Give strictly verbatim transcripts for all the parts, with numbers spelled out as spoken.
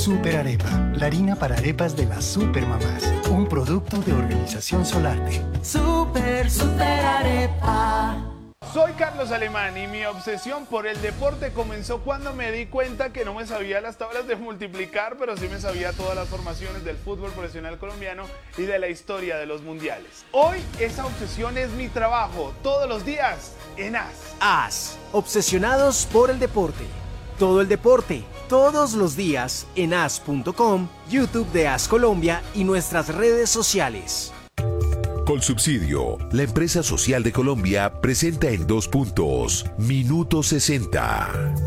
Super Arepa, la harina para arepas de las supermamás. Un producto de Organización Solarte. Super, super arepa. Soy Carlos Alemán y mi obsesión por el deporte comenzó cuando me di cuenta que no me sabía las tablas de multiplicar, pero sí me sabía todas las formaciones del fútbol profesional colombiano y de la historia de los mundiales. Hoy esa obsesión es mi trabajo, todos los días en A S. A S, obsesionados por el deporte. Todo el deporte, todos los días en A S punto com, YouTube de A S Colombia y nuestras redes sociales. Colsubsidio, la empresa social de Colombia, presenta en dos puntos, Minuto sesenta.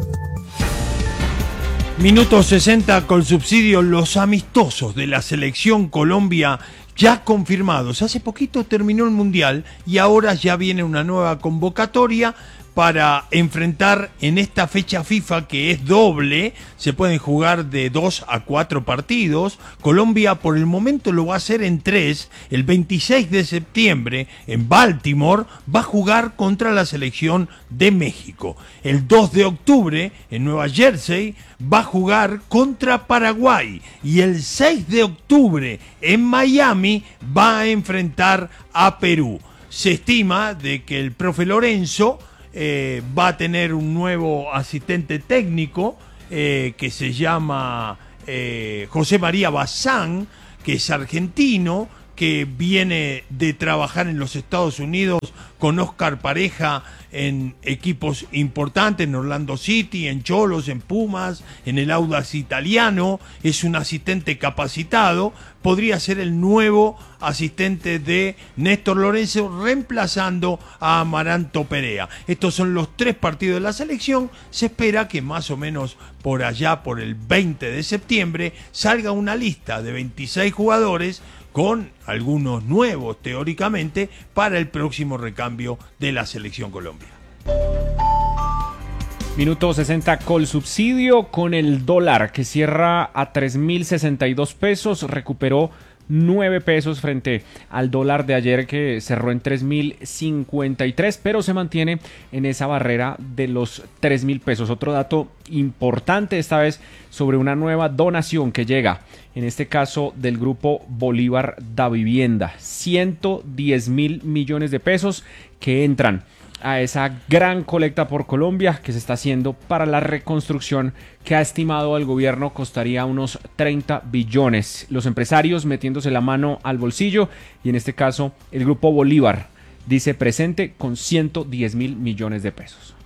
Minuto sesenta, Colsubsidio, los amistosos de la selección Colombia ya confirmados. Hace poquito terminó el Mundial y ahora ya viene una nueva convocatoria para enfrentar en esta fecha FIFA, que es doble, se pueden jugar de dos a cuatro partidos. Colombia por el momento lo va a hacer en tres. El veintiséis de septiembre en Baltimore va a jugar contra la selección de México. El dos de octubre en Nueva Jersey va a jugar contra Paraguay. Y el seis de octubre en Miami va a enfrentar a Perú. Se estima de que el profe Lorenzo Eh, va a tener un nuevo asistente técnico eh, que se llama eh, José María Bazán, que es argentino, que viene de trabajar en los Estados Unidos con Oscar Pareja en equipos importantes, en Orlando City, en Cholos, en Pumas, en el Audax Italiano. Es un asistente capacitado, podría ser el nuevo asistente de Néstor Lorenzo, reemplazando a Amaranto Perea. Estos son los tres partidos de la selección. Se espera que más o menos por allá, por el veinte de septiembre, salga una lista de veintiséis jugadores con algunos nuevos teóricamente para el próximo recambio de la selección Colombia. Minuto sesenta, Colsubsidio, con el dólar que cierra a tres mil sesenta y dos pesos, recuperó nueve pesos frente al dólar de ayer que cerró en tres mil cincuenta y tres, pero se mantiene en esa barrera de los tres mil pesos. Otro dato importante esta vez sobre una nueva donación que llega, en este caso del grupo Bolívar da Vivienda, ciento diez mil millones de pesos que entran a esa gran colecta por Colombia que se está haciendo para la reconstrucción que ha estimado el gobierno costaría unos treinta billones. Los empresarios metiéndose la mano al bolsillo y en este caso el grupo Bolívar dice presente con ciento diez mil millones de pesos.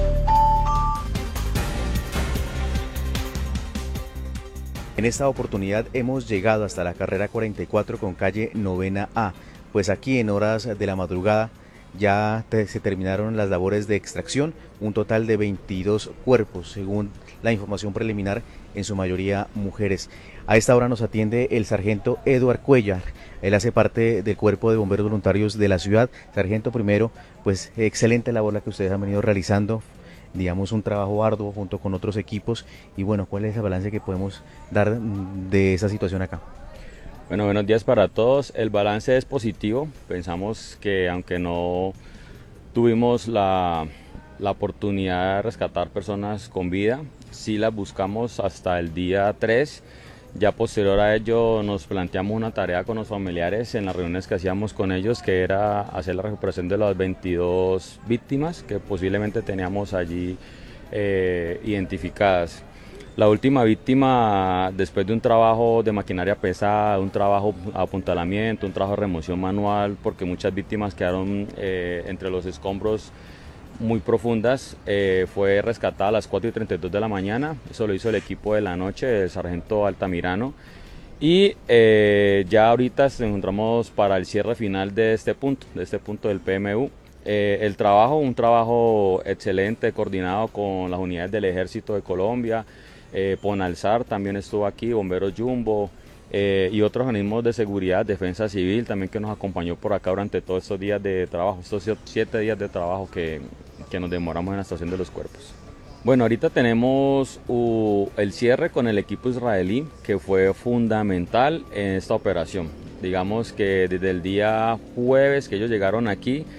En esta oportunidad hemos llegado hasta la carrera cuarenta y cuatro con calle Novena A, pues aquí en horas de la madrugada ya te, se terminaron las labores de extracción, un total de veintidós cuerpos, según la información preliminar, en su mayoría mujeres. A esta hora nos atiende el sargento Eduard Cuellar, él hace parte del cuerpo de bomberos voluntarios de la ciudad. Sargento, primero, pues excelente labor la que ustedes han venido realizando, digamos un trabajo arduo junto con otros equipos, y bueno, ¿cuál es el balance que podemos dar de esa situación acá? Bueno, buenos días para todos. El balance es positivo. Pensamos que aunque no tuvimos la, la oportunidad de rescatar personas con vida, sí las buscamos hasta el día tres. Ya posterior a ello nos planteamos una tarea con los familiares en las reuniones que hacíamos con ellos, que era hacer la recuperación de las veintidós víctimas que posiblemente teníamos allí eh, identificadas. La última víctima, después de un trabajo de maquinaria pesada, un trabajo de apuntalamiento, un trabajo de remoción manual, porque muchas víctimas quedaron eh, entre los escombros muy profundas, eh, fue rescatada a las cuatro y treinta y dos de la mañana. Eso lo hizo el equipo de la noche, el sargento Altamirano. Y eh, ya ahorita nos encontramos para el cierre final de este punto, de este punto del P M U. Eh, el trabajo, un trabajo excelente, coordinado con las unidades del Ejército de Colombia. Eh, Ponalzar también estuvo aquí, Bomberos Jumbo eh, y otros organismos de seguridad, Defensa Civil también, que nos acompañó por acá durante todos estos días de trabajo, estos siete días de trabajo que, que nos demoramos en la estación de los cuerpos. Bueno, ahorita tenemos uh, el cierre con el equipo israelí, que fue fundamental en esta operación. Digamos que desde el día jueves que ellos llegaron aquí,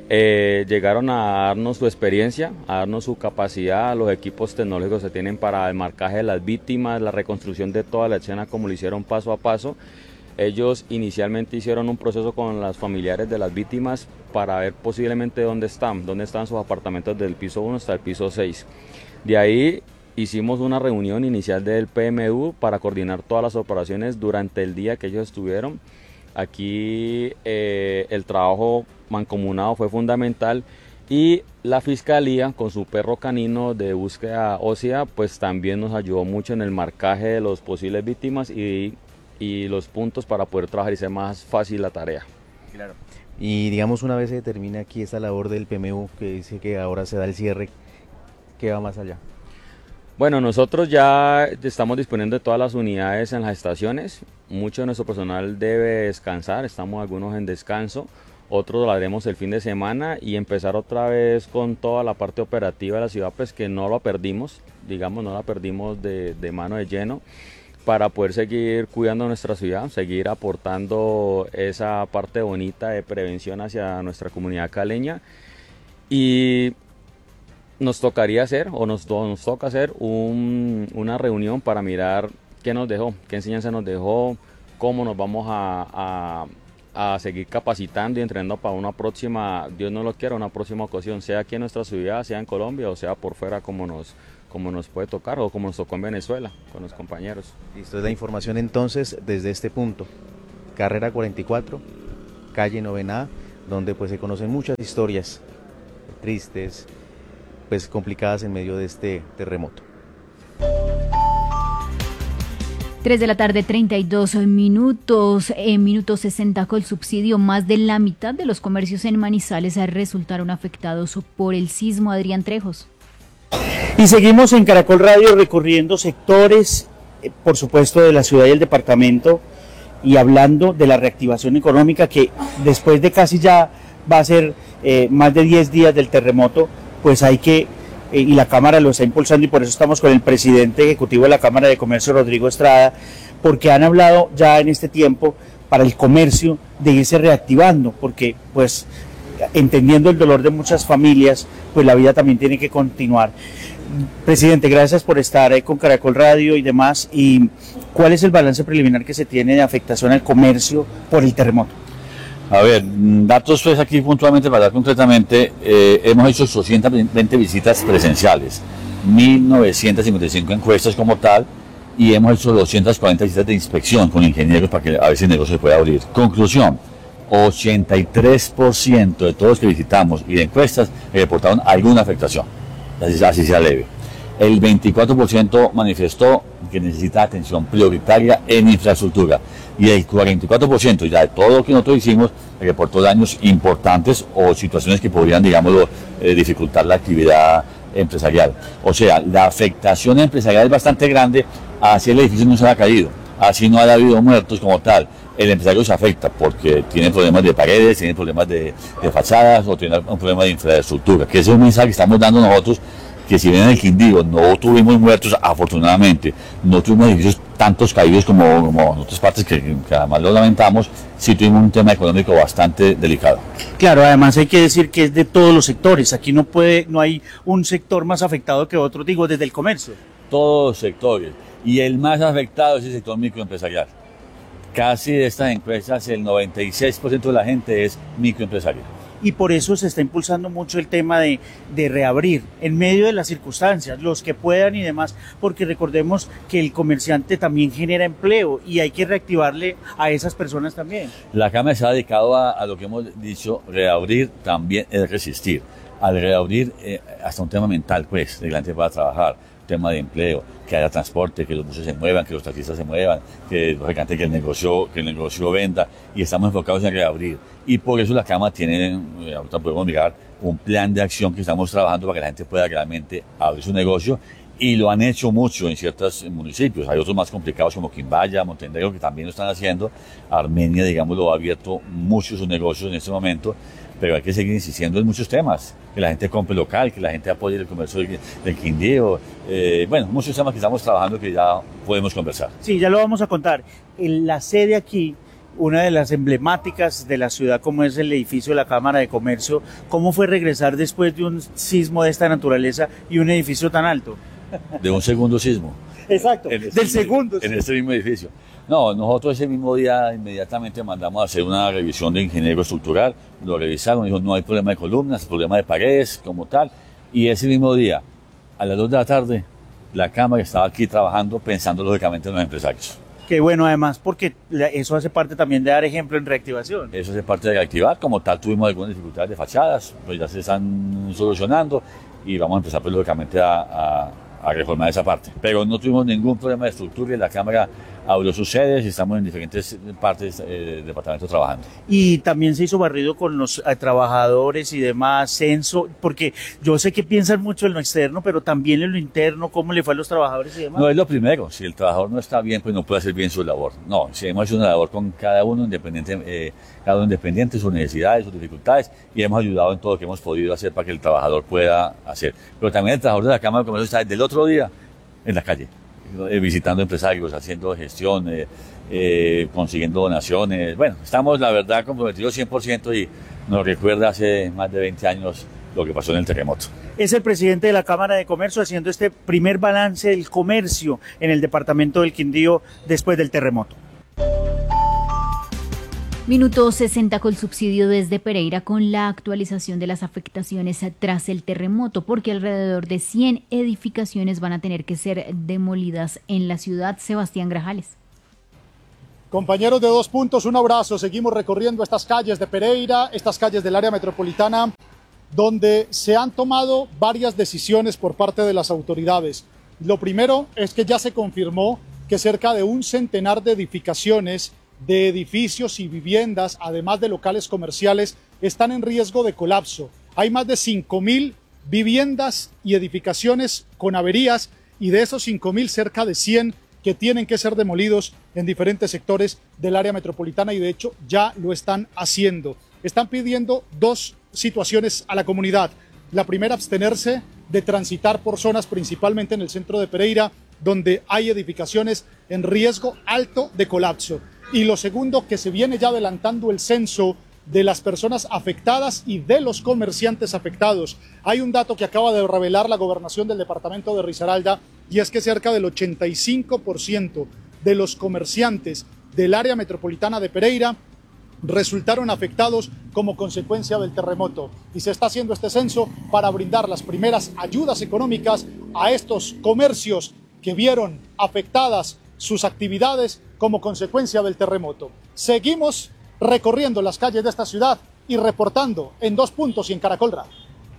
Eh, llegaron a darnos su experiencia, a darnos su capacidad, los equipos tecnológicos que tienen para el marcaje de las víctimas, la reconstrucción de toda la escena como lo hicieron paso a paso. Ellos inicialmente hicieron un proceso con las familiares de las víctimas para ver posiblemente dónde están, dónde están sus apartamentos desde el piso uno hasta el piso seis. De ahí hicimos una reunión inicial del P M U para coordinar todas las operaciones durante el día que ellos estuvieron. Aquí eh, el trabajo mancomunado fue fundamental y la Fiscalía con su perro canino de búsqueda ósea pues también nos ayudó mucho en el marcaje de los posibles víctimas y, y los puntos para poder trabajar y ser más fácil la tarea. Claro. Y digamos, una vez se termina aquí esta labor del P M U, que dice que ahora se da el cierre, ¿qué va más allá? Bueno, nosotros ya estamos disponiendo de todas las unidades en las estaciones. Mucho de nuestro personal debe descansar, estamos algunos en descanso, otros lo haremos el fin de semana y empezar otra vez con toda la parte operativa de la ciudad, pues que no la perdimos, digamos, no la perdimos de, de mano de lleno, para poder seguir cuidando nuestra ciudad, seguir aportando esa parte bonita de prevención hacia nuestra comunidad caleña. Y nos tocaría hacer, o nos, nos toca hacer un, una reunión para mirar qué nos dejó, qué enseñanza nos dejó, cómo nos vamos a, a, a seguir capacitando y entrenando para una próxima, Dios no lo quiera, una próxima ocasión, sea aquí en nuestra ciudad, sea en Colombia o sea por fuera como nos, como nos puede tocar o como nos tocó en Venezuela con los compañeros. Listo, es la información entonces desde este punto, carrera cuarenta y cuatro, calle Novena A, donde pues se conocen muchas historias tristes, pues complicadas en medio de este terremoto. tres de la tarde, treinta y dos minutos, en minuto sesenta Colsubsidio, más de la mitad de los comercios en Manizales resultaron afectados por el sismo. Adrián Trejos. Y seguimos en Caracol Radio recorriendo sectores, eh, por supuesto, de la ciudad y el departamento, y hablando de la reactivación económica que después de casi ya va a ser eh, más de diez días del terremoto, pues hay que, eh, y la Cámara lo está impulsando, y por eso estamos con el presidente ejecutivo de la Cámara de Comercio, Rodrigo Estrada, porque han hablado ya en este tiempo para el comercio de irse reactivando, porque pues entendiendo el dolor de muchas familias, pues la vida también tiene que continuar. Presidente, gracias por estar eh, con Caracol Radio y demás. ¿Y cuál es el balance preliminar que se tiene de afectación al comercio por el terremoto? A ver, datos pues aquí puntualmente para dar concretamente, eh, hemos hecho ochocientas veinte visitas presenciales, mil novecientas cincuenta y cinco encuestas como tal, y hemos hecho doscientas cuarenta visitas de inspección con ingenieros para que a veces el negocio se pueda abrir. Conclusión, ochenta y tres por ciento de todos los que visitamos y de encuestas reportaron alguna afectación, así, así sea leve. El veinticuatro por ciento manifestó que necesita atención prioritaria en infraestructura, y el cuarenta y cuatro por ciento ya de todo lo que nosotros hicimos reportó daños importantes o situaciones que podrían, digamos, eh, dificultar la actividad empresarial. O sea, la afectación empresarial es bastante grande, así el edificio no se ha caído, así no ha habido muertos como tal. El empresario se afecta porque tiene problemas de paredes, tiene problemas de, de fachadas o tiene un problema de infraestructura, que ese es un mensaje que estamos dando nosotros, que si bien en el Quindío no tuvimos muertos, afortunadamente, no tuvimos edificios tantos caídos como, como en otras partes, que, que además lo lamentamos, sí tuvimos un tema económico bastante delicado. Claro, además hay que decir que es de todos los sectores, aquí no puede, no hay un sector más afectado que otro, digo, desde el comercio. Todos los sectores, y el más afectado es el sector microempresarial. Casi de estas encuestas el noventa y seis por ciento de la gente es microempresaria. Y por eso se está impulsando mucho el tema de, de reabrir en medio de las circunstancias, los que puedan y demás, porque recordemos que el comerciante también genera empleo y hay que reactivarle a esas personas también. La Cámara se ha dedicado a, a lo que hemos dicho, reabrir también es resistir. Al reabrir, eh, hasta un tema mental, pues, de que la gente pueda trabajar, tema de empleo, que haya transporte, que los buses se muevan, que los taxistas se muevan, que lógicamente que el negocio, que el negocio venda, y estamos enfocados en reabrir. Y por eso la Cámara tiene, ahorita podemos mirar, un plan de acción que estamos trabajando para que la gente pueda realmente abrir su negocio, y lo han hecho mucho en ciertos municipios. Hay otros más complicados como Quimbaya, Montenegro, que también lo están haciendo. Armenia, digamos, lo ha abierto mucho sus negocios en este momento, pero hay que seguir insistiendo en muchos temas, que la gente compre local, que la gente apoye el comercio del, del Quindío, eh, bueno, muchos temas que estamos trabajando que ya podemos conversar. Sí, ya lo vamos a contar. En la sede aquí una de las emblemáticas de la ciudad como es el edificio de la Cámara de Comercio. ¿Cómo fue regresar después de un sismo de esta naturaleza y un edificio tan alto? De un segundo sismo. Exacto, este del mismo, segundo. En este mismo edificio. No, nosotros ese mismo día inmediatamente mandamos a hacer una revisión de ingeniero estructural, lo revisaron, dijo no hay problema de columnas, problema de paredes como tal, y ese mismo día, a las dos de la tarde, la Cámara estaba aquí trabajando pensando lógicamente en los empresarios. Qué bueno además, porque eso hace parte también de dar ejemplo en reactivación. Eso hace parte de reactivar, como tal tuvimos algunas dificultades de fachadas, pues ya se están solucionando y vamos a empezar pues lógicamente a, a, a reformar esa parte. Pero no tuvimos ningún problema de estructura y la Cámara abrió sus sedes y estamos en diferentes partes eh, del departamento trabajando. Y también se hizo barrido con los eh, trabajadores y demás, censo, porque yo sé que piensan mucho en lo externo, pero también en lo interno, cómo le fue a los trabajadores y demás. No, es lo primero, si el trabajador no está bien, pues no puede hacer bien su labor. No, si hemos hecho una labor con cada uno independiente, eh, cada uno independiente, sus necesidades, sus dificultades, y hemos ayudado en todo lo que hemos podido hacer para que el trabajador pueda hacer. Pero también el trabajador de la Cámara de Comercio está desde el otro día en la calle, visitando empresarios, haciendo gestión, eh, eh, consiguiendo donaciones. Bueno, estamos la verdad comprometidos cien por ciento y nos recuerda hace más de veinte años lo que pasó en el terremoto. Es el presidente de la Cámara de Comercio haciendo este primer balance del comercio en el departamento del Quindío después del terremoto. Minuto sesenta Colsubsidio desde Pereira con la actualización de las afectaciones tras el terremoto, porque alrededor de cien edificaciones van a tener que ser demolidas en la ciudad. Sebastián Grajales. Compañeros de Dos Puntos, un abrazo. Seguimos recorriendo estas calles de Pereira, estas calles del área metropolitana, donde se han tomado varias decisiones por parte de las autoridades. Lo primero es que ya se confirmó que cerca de un centenar de edificaciones de edificios y viviendas, además de locales comerciales, están en riesgo de colapso. Hay más de cinco mil viviendas y edificaciones con averías y de esos cinco mil, cerca de cien que tienen que ser demolidos en diferentes sectores del área metropolitana y de hecho ya lo están haciendo. Están pidiendo dos situaciones a la comunidad. La primera, abstenerse de transitar por zonas principalmente en el centro de Pereira, donde hay edificaciones en riesgo alto de colapso. Y lo segundo, que se viene ya adelantando el censo de las personas afectadas y de los comerciantes afectados. Hay un dato que acaba de revelar la gobernación del departamento de Risaralda y es que cerca del ochenta y cinco por ciento de los comerciantes del área metropolitana de Pereira resultaron afectados como consecuencia del terremoto. Y se está haciendo este censo para brindar las primeras ayudas económicas a estos comercios que vieron afectadas sus actividades como consecuencia del terremoto. Seguimos recorriendo las calles de esta ciudad y reportando en Dos Puntos y en Caracol Radio.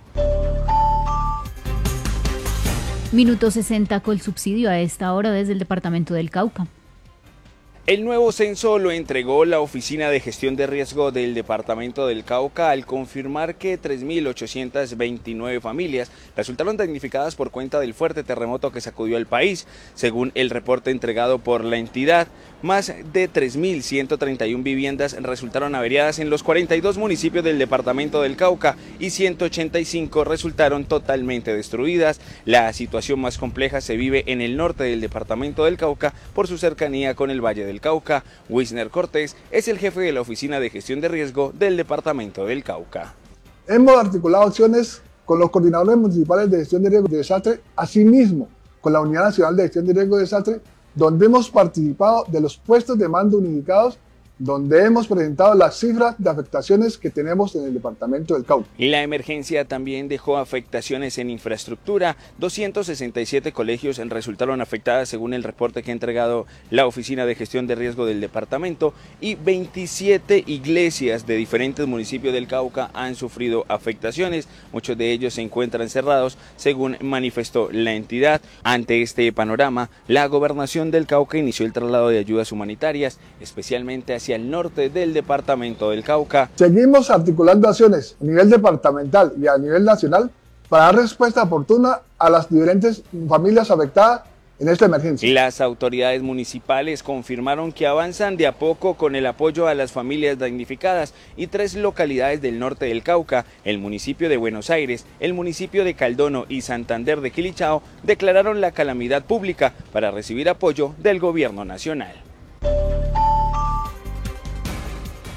Minuto sesenta Colsubsidio a esta hora desde el departamento del Cauca. El nuevo censo lo entregó la Oficina de Gestión de Riesgo del Departamento del Cauca al confirmar que tres mil ochocientas veintinueve familias resultaron damnificadas por cuenta del fuerte terremoto que sacudió el país. Según el reporte entregado por la entidad, más de tres mil ciento treinta y una viviendas resultaron averiadas en los cuarenta y dos municipios del Departamento del Cauca y ciento ochenta y cinco resultaron totalmente destruidas. La situación más compleja se vive en el norte del Departamento del Cauca por su cercanía con el Valle del Cauca. Wisner Cortés es el jefe de la Oficina de Gestión de Riesgo del Departamento del Cauca. Hemos articulado acciones con los coordinadores municipales de gestión de riesgo de desastre, asimismo con la Unidad Nacional de Gestión de Riesgo de Desastre, donde hemos participado de los puestos de mando unificados, donde hemos presentado las cifras de afectaciones que tenemos en el departamento del Cauca. La emergencia también dejó afectaciones en infraestructura. doscientos sesenta y siete colegios resultaron afectadas según el reporte que ha entregado la Oficina de Gestión de Riesgo del departamento y veintisiete iglesias de diferentes municipios del Cauca han sufrido afectaciones. Muchos de ellos se encuentran cerrados, según manifestó la entidad. Ante este panorama, la Gobernación del Cauca inició el traslado de ayudas humanitarias, especialmente hacia el norte del departamento del Cauca. Seguimos articulando acciones a nivel departamental y a nivel nacional para dar respuesta oportuna a las diferentes familias afectadas en esta emergencia. Las autoridades municipales confirmaron que avanzan de a poco con el apoyo a las familias damnificadas y tres localidades del norte del Cauca, el municipio de Buenos Aires, el municipio de Caldono y Santander de Quilichao, declararon la calamidad pública para recibir apoyo del gobierno nacional.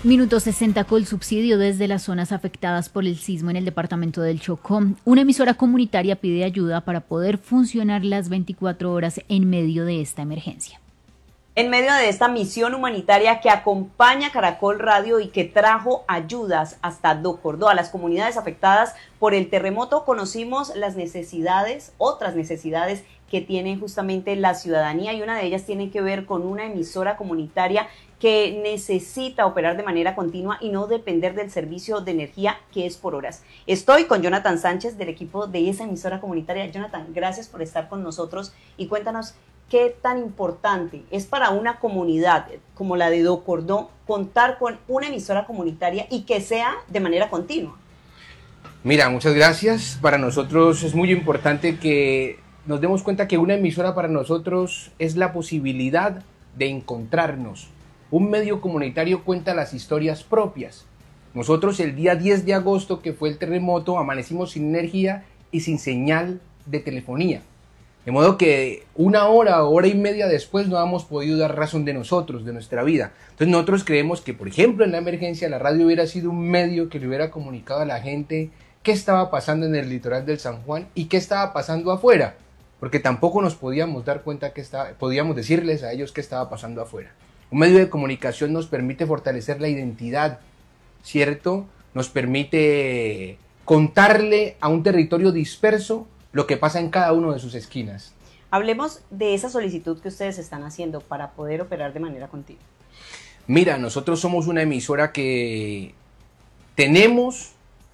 Minuto sesenta Colsubsidio desde las zonas afectadas por el sismo en el departamento del Chocó. Una emisora comunitaria pide ayuda para poder funcionar las veinticuatro horas en medio de esta emergencia. En medio de esta misión humanitaria que acompaña Caracol Radio y que trajo ayudas hasta Docordó a las comunidades afectadas por el terremoto, conocimos las necesidades, otras necesidades que tiene justamente la ciudadanía, y una de ellas tiene que ver con una emisora comunitaria que necesita operar de manera continua y no depender del servicio de energía que es por horas. Estoy con Jonathan Sánchez del equipo de esa emisora comunitaria. Jonathan, gracias por estar con nosotros y cuéntanos qué tan importante es para una comunidad como la de Docordó contar con una emisora comunitaria y que sea de manera continua. Mira, muchas gracias. Para nosotros es muy importante que nos demos cuenta que una emisora para nosotros es la posibilidad de encontrarnos. Un medio comunitario cuenta las historias propias. Nosotros el día diez de agosto, que fue el terremoto, amanecimos sin energía y sin señal de telefonía. De modo que una hora o hora y media después no hemos podido dar razón de nosotros, de nuestra vida. Entonces nosotros creemos que, por ejemplo, en la emergencia la radio hubiera sido un medio que le hubiera comunicado a la gente qué estaba pasando en el litoral del San Juan y qué estaba pasando afuera. Porque tampoco nos podíamos dar cuenta que estaba, podíamos decirles a ellos qué estaba pasando afuera. Un medio de comunicación nos permite fortalecer la identidad, ¿cierto? Nos permite contarle a un territorio disperso lo que pasa en cada una de sus esquinas. Hablemos de esa solicitud que ustedes están haciendo para poder operar de manera continua. Mira, nosotros somos una emisora que tenemos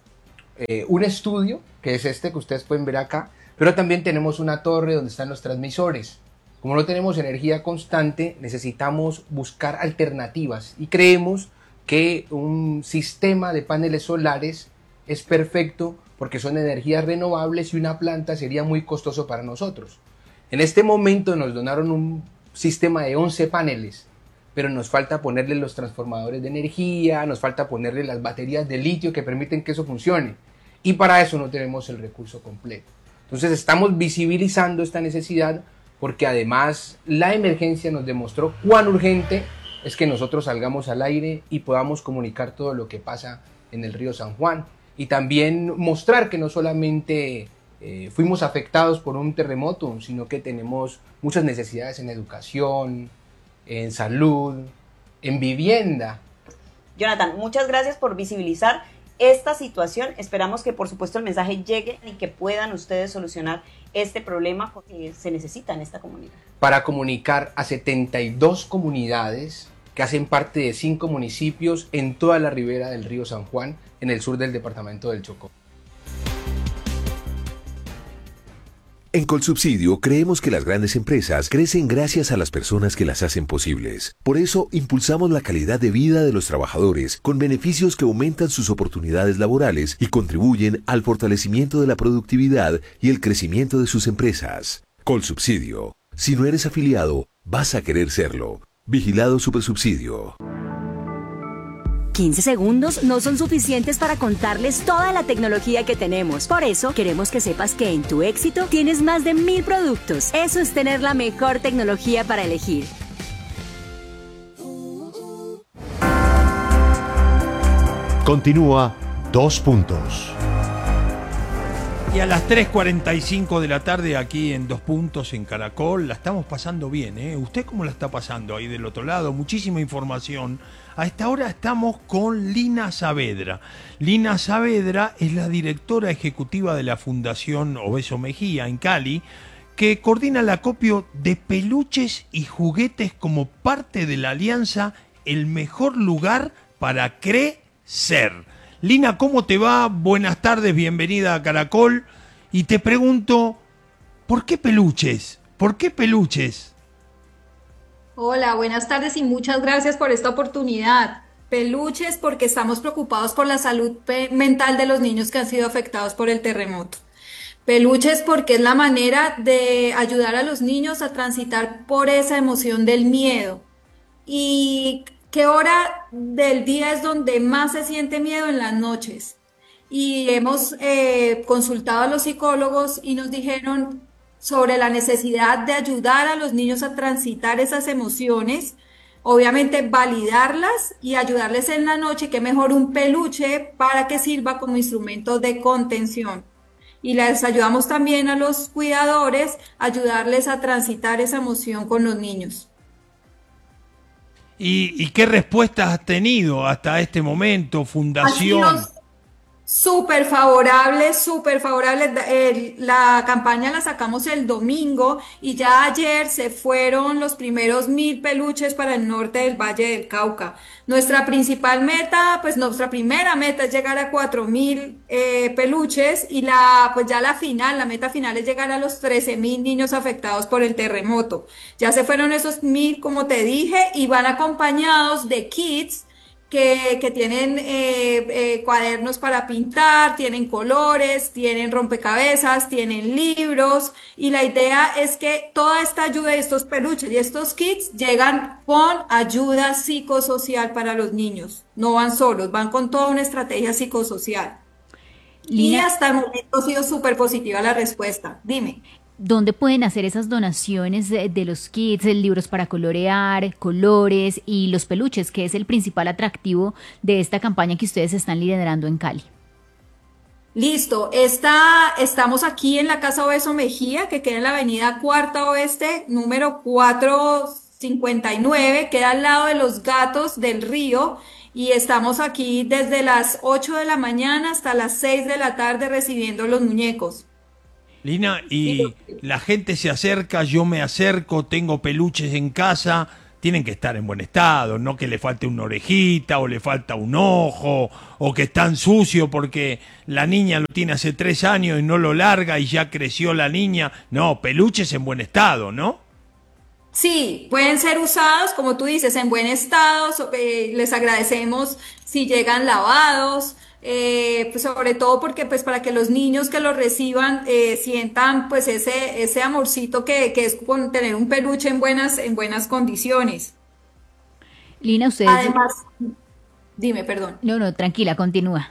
eh, un estudio, que es este que ustedes pueden ver acá, pero también tenemos una torre donde están los transmisores. Como no tenemos energía constante, necesitamos buscar alternativas y creemos que un sistema de paneles solares es perfecto porque son energías renovables y una planta sería muy costoso para nosotros. En este momento nos donaron un sistema de once paneles, pero nos falta ponerle los transformadores de energía, nos falta ponerle las baterías de litio que permiten que eso funcione, y para eso no tenemos el recurso completo. Entonces estamos visibilizando esta necesidad porque además la emergencia nos demostró cuán urgente es que nosotros salgamos al aire y podamos comunicar todo lo que pasa en el río San Juan, y también mostrar que no solamente eh, fuimos afectados por un terremoto, sino que tenemos muchas necesidades en educación, en salud, en vivienda. Jonathan, muchas gracias por visibilizar esta situación. Esperamos que por supuesto el mensaje llegue y que puedan ustedes solucionar este problema porque se necesita en esta comunidad. Para comunicar a setenta y dos comunidades que hacen parte de cinco municipios en toda la ribera del río San Juan, en el sur del departamento del Chocó. En Colsubsidio creemos que las grandes empresas crecen gracias a las personas que las hacen posibles. Por eso impulsamos la calidad de vida de los trabajadores con beneficios que aumentan sus oportunidades laborales y contribuyen al fortalecimiento de la productividad y el crecimiento de sus empresas. Colsubsidio. Si no eres afiliado, vas a querer serlo. Vigilado Supersubsidio. quince segundos no son suficientes para contarles toda la tecnología que tenemos. Por eso, queremos que sepas que en Tu Éxito tienes más de mil productos. Eso es tener la mejor tecnología para elegir. Continúa Dos Puntos. Y a las tres cuarenta y cinco de la tarde aquí en Dos Puntos en Caracol, la estamos pasando bien, ¿eh? ¿Usted cómo la está pasando ahí del otro lado? Muchísima información. A esta hora estamos con Lina Saavedra. Lina Saavedra es la directora ejecutiva de la Fundación Obeso Mejía en Cali, que coordina el acopio de peluches y juguetes como parte de la alianza El Mejor Lugar para Crecer. Lina, ¿cómo te va? Buenas tardes, bienvenida a Caracol. Y te pregunto, ¿por qué peluches? ¿Por qué peluches? Hola, buenas tardes y muchas gracias por esta oportunidad. Peluches porque estamos preocupados por la salud mental de los niños que han sido afectados por el terremoto. Peluches porque es la manera de ayudar a los niños a transitar por esa emoción del miedo. Y ¿qué hora del día es donde más se siente miedo? En las noches. Y hemos eh, consultado a los psicólogos y nos dijeron sobre la necesidad de ayudar a los niños a transitar esas emociones Obviamente validarlas y ayudarles en la noche, que mejor un peluche para que sirva como instrumento de contención. Y les ayudamos también a los cuidadores, ayudarles a transitar esa emoción con los niños. ¿Y, y qué respuestas has tenido hasta este momento, Fundación? Súper favorable, súper favorable. Eh, la campaña la sacamos el domingo y ya ayer se fueron los primeros mil peluches para el norte del Valle del Cauca. Nuestra principal meta, pues nuestra primera meta es llegar a cuatro mil eh, peluches y la, pues ya la final, la meta final es llegar a los trece mil niños afectados por el terremoto. Ya se fueron esos mil, como te dije, y van acompañados de kits Que, que tienen eh, eh, cuadernos para pintar, tienen colores, tienen rompecabezas, tienen libros, y la idea es que toda esta ayuda de estos peluches y estos kits llegan con ayuda psicosocial para los niños. No van solos, van con toda una estrategia psicosocial. Lina, y hasta el momento ha sido súper positiva la respuesta. Dime. ¿Dónde pueden hacer esas donaciones de, de los kits, de libros para colorear, colores y los peluches, que es el principal atractivo de esta campaña que ustedes están liderando en Cali? Listo, está, estamos aquí en la Casa Obeso Mejía, que queda en la avenida Cuarta Oeste, número cuatrocientos cincuenta y nueve, queda al lado de los Gatos del Río, y estamos aquí desde las ocho de la mañana hasta las seis de la tarde recibiendo los muñecos. Lina, y la gente se acerca, yo me acerco, tengo peluches en casa, tienen que estar en buen estado, no que le falte una orejita o le falta un ojo o que están sucio porque la niña lo tiene hace tres años y no lo larga y ya creció la niña. No, peluches en buen estado, ¿no? Sí, pueden ser usados, como tú dices, en buen estado, eh, les agradecemos si llegan lavados. Eh, pues sobre todo porque pues para que los niños que los reciban eh, sientan pues ese ese amorcito que, que es con tener un peluche en buenas en buenas condiciones. Lina, ustedes. Además, dime, perdón. No, no, tranquila, continúa.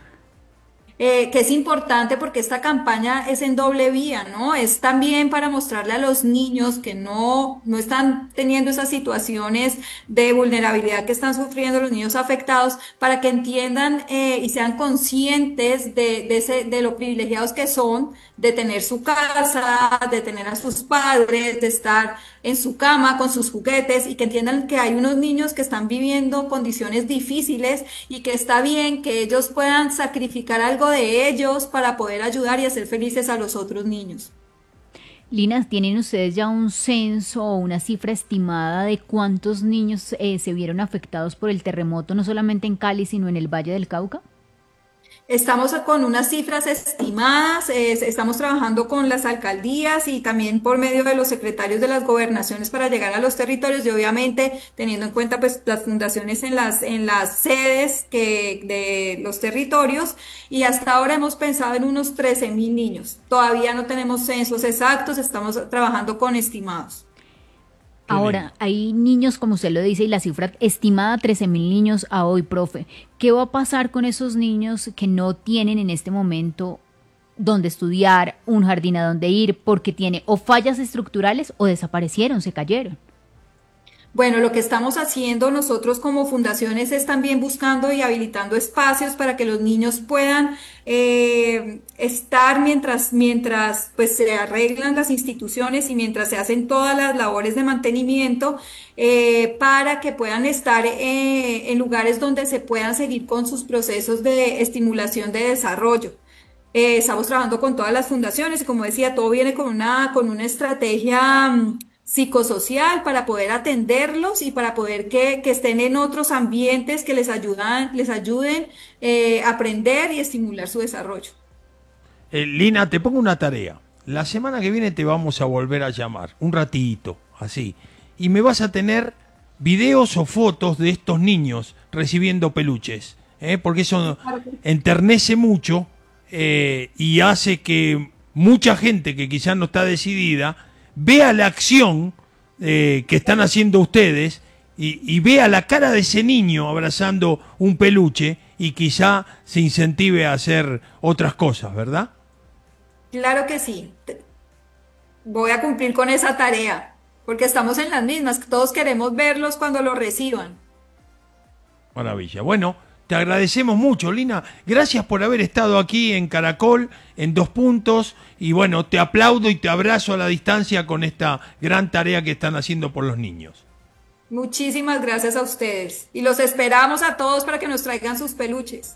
Eh, que es importante porque esta campaña es en doble vía, ¿no? Es también para mostrarle a los niños que no, no están teniendo esas situaciones de vulnerabilidad que están sufriendo los niños afectados, para que entiendan eh, y sean conscientes de, de, ese, de lo privilegiados que son de tener su casa, de tener a sus padres, de estar en su cama con sus juguetes, y que entiendan que hay unos niños que están viviendo condiciones difíciles y que está bien que ellos puedan sacrificar algo de ellos para poder ayudar y hacer felices a los otros niños. Lina, ¿tienen ustedes ya un censo o una cifra estimada de cuántos niños eh, se vieron afectados por el terremoto, no solamente en Cali, sino en el Valle del Cauca? Estamos con unas cifras estimadas, eh, estamos trabajando con las alcaldías y también por medio de los secretarios de las gobernaciones para llegar a los territorios, y obviamente teniendo en cuenta pues las fundaciones en las en las sedes que de los territorios, y hasta ahora hemos pensado en unos trece mil niños. Todavía no tenemos censos exactos, estamos trabajando con estimados. Ahora, hay niños, como usted lo dice, y la cifra estimada trece mil niños a hoy, profe. ¿Qué va a pasar con esos niños que no tienen en este momento dónde estudiar, un jardín a donde ir, porque tiene o fallas estructurales o desaparecieron, se cayeron? Bueno, lo que estamos haciendo nosotros como fundaciones es también buscando y habilitando espacios para que los niños puedan eh, estar mientras, mientras pues se arreglan las instituciones y mientras se hacen todas las labores de mantenimiento, eh, para que puedan estar eh, en lugares donde se puedan seguir con sus procesos de estimulación de desarrollo. Eh, estamos trabajando con todas las fundaciones y, como decía, todo viene con una, con una estrategia um, psicosocial para poder atenderlos y para poder que, que estén en otros ambientes que les ayudan, les ayuden eh, a aprender y estimular su desarrollo. Eh, Lina, te pongo una tarea. La semana que viene te vamos a volver a llamar, un ratito, así, y me vas a tener videos o fotos de estos niños recibiendo peluches, ¿eh? Porque eso enternece mucho eh, y hace que mucha gente que quizás no está decidida vea la acción eh, que están haciendo ustedes y, y vea la cara de ese niño abrazando un peluche y quizá se incentive a hacer otras cosas, ¿verdad? Claro que sí. Voy a cumplir con esa tarea, porque estamos en las mismas, todos queremos verlos cuando los reciban. Maravilla. Bueno, te agradecemos mucho, Lina. Gracias por haber estado aquí en Caracol, en Dos Puntos. Y bueno, te aplaudo y te abrazo a la distancia con esta gran tarea que están haciendo por los niños. Muchísimas gracias a ustedes. Y los esperamos a todos para que nos traigan sus peluches.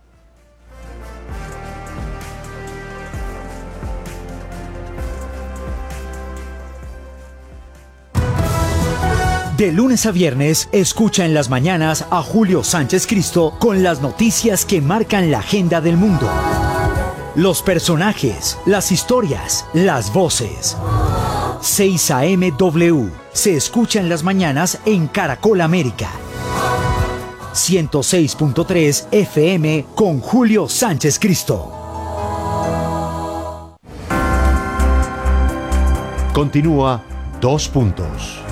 De lunes a viernes, escucha en las mañanas a Julio Sánchez Cristo con las noticias que marcan la agenda del mundo. Los personajes, las historias, las voces. seis a eme W se escucha en las mañanas en Caracol América. ciento seis punto tres F M con Julio Sánchez Cristo. Continúa Dos Puntos.